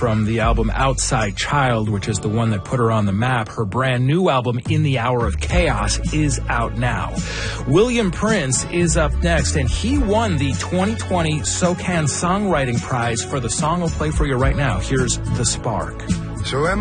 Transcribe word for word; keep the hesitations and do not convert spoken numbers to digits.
from the album Outside Child, which is the one that put her on the map. Her brand new album, In the Hour of Chaos, is out now. William Prince is up next, and he won the twenty twenty SoCan Songwriting Prize for the song I'll play for you right now. Here's The Spark. So am